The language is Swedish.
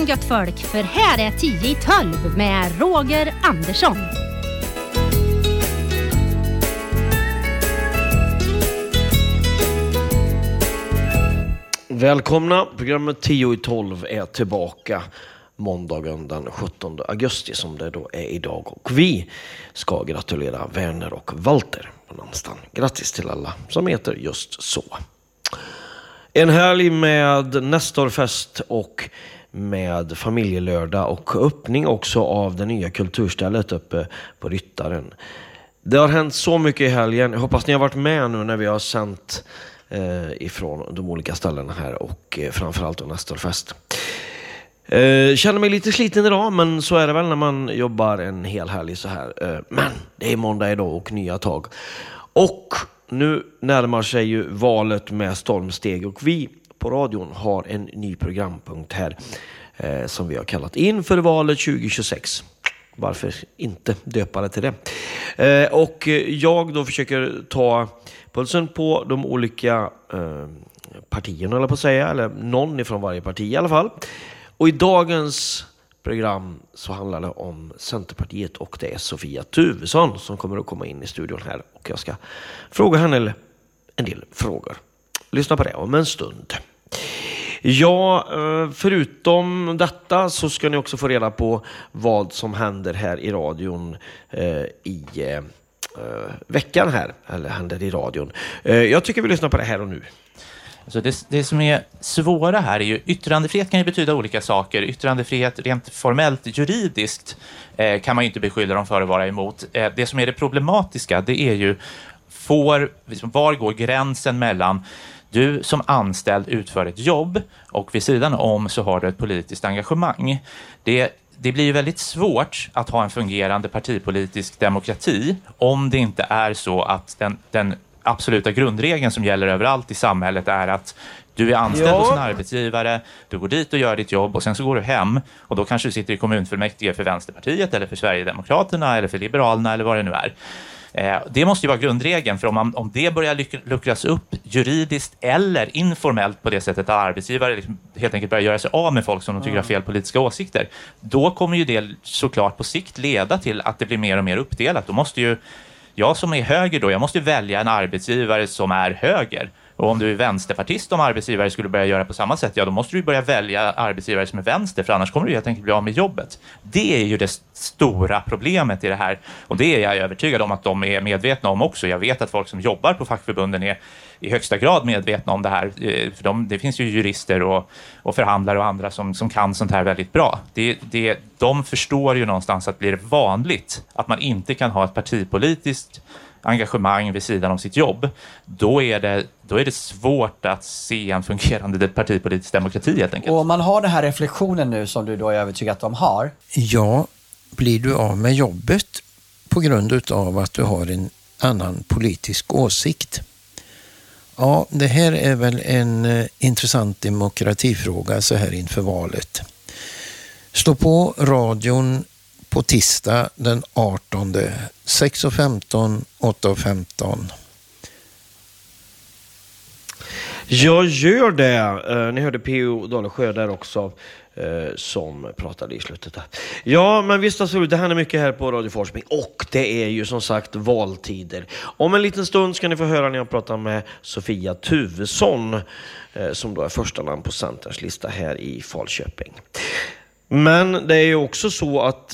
igen gött folk, för här är 10 i 12 med Roger Andersson. Välkomna, programmet 10 i 12 är tillbaka måndagen den 17 augusti som det då är idag. Och vi ska gratulera Werner och Walter på namnsdagen. Grattis till alla som heter just så. En helg med Nestorfest och med familjelördag och öppning också av det nya kulturstället uppe på Ryttaren. Det har hänt så mycket i helgen. Jag hoppas ni har varit med nu när vi har sänt ifrån de olika ställena här och framförallt då Nestorfest. Känner mig lite sliten idag, men så är det väl när man jobbar en hel helg så här. Men det är måndag idag och nya tag. Och nu närmar sig ju valet med stormsteg och vi på radion har en ny programpunkt här som vi har kallat inför valet 2026. Varför inte döpa det till det? Och jag då försöker ta pulsen på de olika partierna, eller på att säga, eller någon ifrån varje parti i alla fall. Och i dagens program så handlar det om Centerpartiet och det är Sofia Tuvesson som kommer att komma in i studion här och jag ska fråga henne en del frågor. Lyssna på det om en stund. Ja, förutom detta så ska ni också få reda på vad som händer här i radion i veckan här, eller händer i radion. Jag tycker vi lyssnar på det här och nu. Så det som är svåra här är ju yttrandefrihet kan ju betyda olika saker. Yttrandefrihet rent formellt, juridiskt kan man ju inte beskylla dem för att vara emot. Det som är det problematiska, det är ju var går gränsen mellan du som anställd utför ett jobb och vid sidan om så har du ett politiskt engagemang. Det blir ju väldigt svårt att ha en fungerande partipolitisk demokrati om det inte är så att den absoluta grundregeln som gäller överallt i samhället är att du är anställd hos en arbetsgivare, du går dit och gör ditt jobb och sen så går du hem och då kanske du sitter i kommunfullmäktige för Vänsterpartiet eller för Sverigedemokraterna eller för Liberalerna eller vad det nu är. Det måste ju vara grundregeln, för om det börjar luckras upp juridiskt eller informellt på det sättet att arbetsgivare liksom helt enkelt börjar göra sig av med folk som de tycker har fel politiska åsikter, då kommer ju det såklart på sikt leda till att det blir mer och mer uppdelat. Då måste ju jag som är höger då, jag måste välja en arbetsgivare som är höger. Och om du är vänsterpartist, om arbetsgivare skulle börja göra på samma sätt, ja då måste du börja välja arbetsgivare som är vänster, för annars kommer du helt enkelt bli av med jobbet. Det är ju det stora problemet i det här. Och det är jag övertygad om att de är medvetna om också. Jag vet att folk som jobbar på fackförbunden är i högsta grad medvetna om det här. För det finns ju jurister och förhandlare och andra som kan sånt här väldigt bra. De förstår ju någonstans att blir det vanligt att man inte kan ha ett partipolitiskt engagemang vid sidan om sitt jobb, då är det svårt att se en fungerande partipolitisk demokrati helt enkelt. Och om man har den här reflektionen nu som du då är övertygad att de har. Ja, blir du av med jobbet på grund av att du har en annan politisk åsikt? Ja, det här är väl en intressant demokratifråga så här inför valet. Slå på radion på tisdag den 18, 6.15, 8.15. Jag gör det. Ni hörde P.O. Dalesjö där också som pratade i slutet där. Ja, men visst absolut, det händer mycket här på Radio Forsbing och det är ju som sagt valtider. Om en liten stund ska ni få höra när jag pratar med Sofia Tuvesson som då är första namn på Centerns lista här i Falköping. Men det är ju också så att